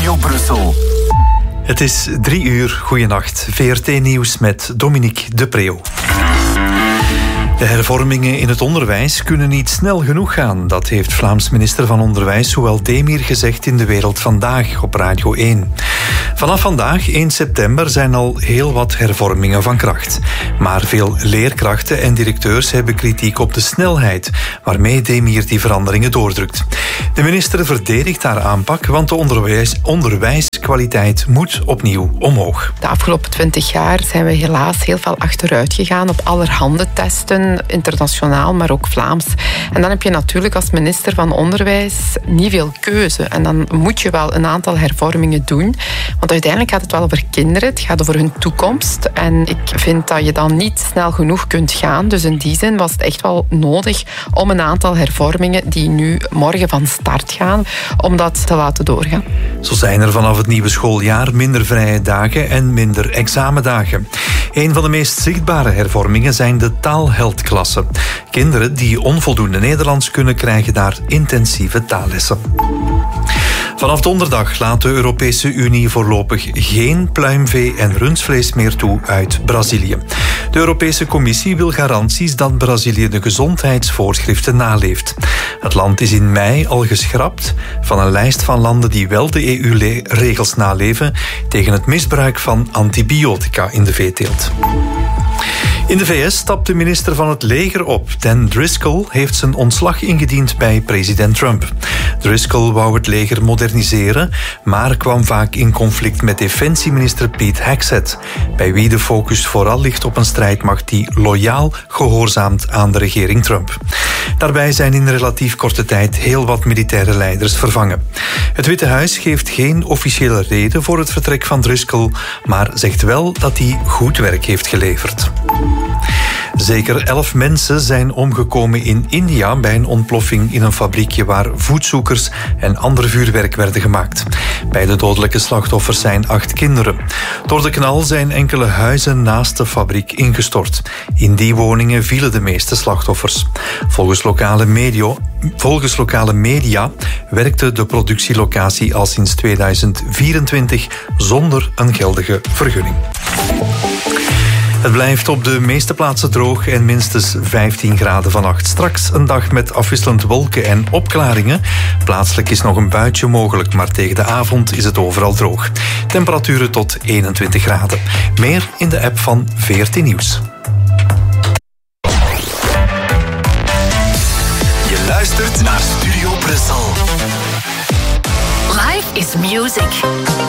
Studio Brussel. Het is 3 uur. Goeienacht. VRT Nieuws met Dominique de Preeuw. De hervormingen in het onderwijs kunnen niet snel genoeg gaan. Dat heeft Vlaams minister van Onderwijs Souël Demir gezegd in De Wereld Vandaag op Radio 1. Vanaf vandaag, 1 september, zijn al heel wat hervormingen van kracht. Maar veel leerkrachten en directeurs hebben kritiek op de snelheid waarmee Demir die veranderingen doordrukt. De minister verdedigt haar aanpak, want de onderwijskwaliteit moet opnieuw omhoog. De afgelopen 20 jaar zijn we helaas heel veel achteruit gegaan op allerhande testen, internationaal, maar ook Vlaams. En dan heb je natuurlijk als minister van Onderwijs niet veel keuze. En dan moet je wel een aantal hervormingen doen. Want uiteindelijk gaat het wel over kinderen. Het gaat over hun toekomst. En ik vind dat je dan niet snel genoeg kunt gaan. Dus in die zin was het echt wel nodig om een aantal hervormingen die nu morgen van start gaan, om dat te laten doorgaan. Zo zijn er vanaf het nieuwe schooljaar minder vrije dagen en minder examendagen. Een van de meest zichtbare hervormingen zijn de taalheldklassen. Kinderen die onvoldoende Nederlands kunnen, krijgen daar intensieve taallessen. Vanaf donderdag laat de Europese Unie voorlopig geen pluimvee en rundvlees meer toe uit Brazilië. De Europese Commissie wil garanties dat Brazilië de gezondheidsvoorschriften naleeft. Het land is in mei al geschrapt van een lijst van landen die wel de EU-regels naleven tegen het misbruik van antibiotica in de veeteelt. In de VS stapt de minister van het leger op. Dan Driscoll heeft zijn ontslag ingediend bij president Trump. Driscoll wou het leger moderniseren, maar kwam vaak in conflict met defensieminister Pete Hegseth, bij wie de focus vooral ligt op een strijdmacht die loyaal gehoorzaamt aan de regering Trump. Daarbij zijn in relatief korte tijd heel wat militaire leiders vervangen. Het Witte Huis geeft geen officiële reden voor het vertrek van Driscoll, maar zegt wel dat hij goed werk heeft geleverd. Zeker 11 mensen zijn omgekomen in India bij een ontploffing in een fabriekje waar voetzoekers en ander vuurwerk werden gemaakt. Bij de dodelijke slachtoffers zijn 8 kinderen. Door de knal zijn enkele huizen naast de fabriek ingestort. In die woningen vielen de meeste slachtoffers. Volgens lokale media werkte de productielocatie al sinds 2024 zonder een geldige vergunning. Het blijft op de meeste plaatsen droog en minstens 15 graden vannacht. Straks een dag met afwisselend wolken en opklaringen. Plaatselijk is nog een buitje mogelijk, maar tegen de avond is het overal droog. Temperaturen tot 21 graden. Meer in de app van VRT Nieuws. Je luistert naar Studio Brussel. Life is music.